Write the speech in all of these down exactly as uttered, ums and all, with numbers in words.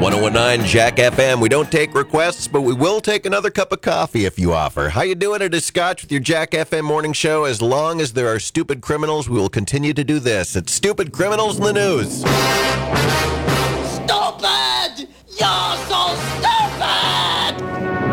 one oh one nine Jack F M. We don't take requests, but we will take another cup of coffee if you offer. How you doing? It is Scotch with your Jack F M morning show. As long as there are stupid criminals, we will continue to do this. It's Stupid Criminals in the News. Stupid! You're so stupid!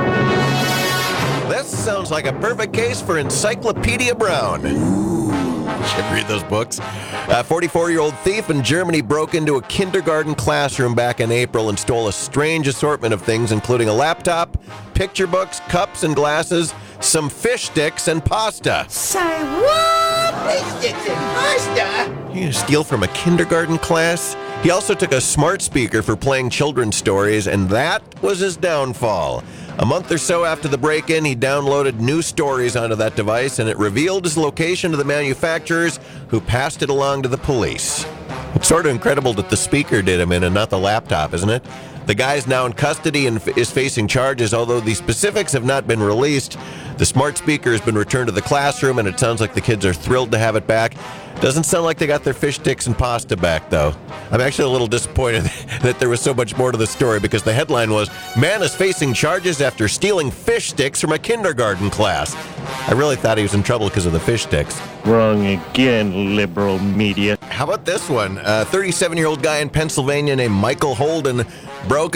This sounds like a perfect case for Encyclopedia Brown. Should read those books. A forty-four-year-old thief in Germany broke into a kindergarten classroom back in April and stole a strange assortment of things, including a laptop, picture books, cups and glasses, some fish sticks, and pasta. Say what? Fish sticks and pasta? You gonna steal from a kindergarten class? He also took a smart speaker for playing children's stories, and that was his downfall. A month or so after the break-in, he downloaded new stories onto that device, and it revealed his location to the manufacturers, who passed it along to the police. It's sort of incredible that the speaker did him in and not the laptop, isn't it? The guy's now in custody and f- is facing charges, although the specifics have not been released. The smart speaker has been returned to the classroom, and it sounds like the kids are thrilled to have it back. Doesn't sound like they got their fish sticks and pasta back, though. I'm actually a little disappointed that there was so much more to the story, because the headline was, "Man is facing charges after stealing fish sticks from a kindergarten class." I really thought he was in trouble because of the fish sticks. Wrong again, liberal media. How about this one? A thirty-seven-year-old guy in Pennsylvania named Michael Holden broke